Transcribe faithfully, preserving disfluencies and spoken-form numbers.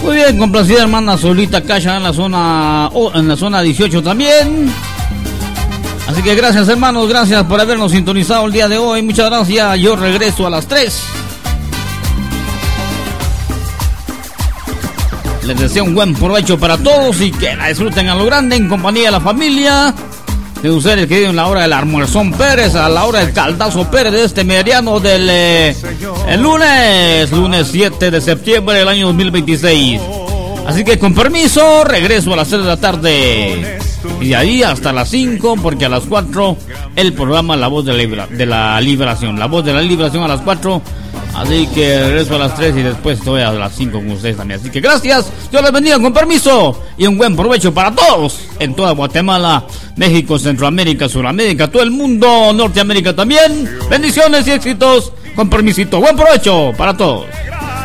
Muy bien, complacida hermana Solita Cacha en la zona oh, en la zona dieciocho también. Así que gracias hermanos, gracias por habernos sintonizado el día de hoy. Muchas gracias, yo regreso a las tres. Les deseo un buen provecho para todos y que la disfruten a lo grande en compañía de la familia. De ustedes que viven la hora del almuerzón Pérez, a la hora del caldazo Pérez de este mediano del eh, el lunes, lunes siete de septiembre del año dos mil veintiséis. Así que con permiso, regreso a las tres de la tarde. Y de ahí hasta las cinco, porque a las cuatro el programa La Voz de la, Libra, de la Liberación. La Voz de la Liberación a las cuatro. Así que regreso a las tres y después estoy a las cinco con ustedes también. Así que gracias, Dios les bendiga con permiso y un buen provecho para todos en toda Guatemala, México, Centroamérica, Suramérica, todo el mundo, Norteamérica también. Bendiciones y éxitos con permisito. Buen provecho para todos.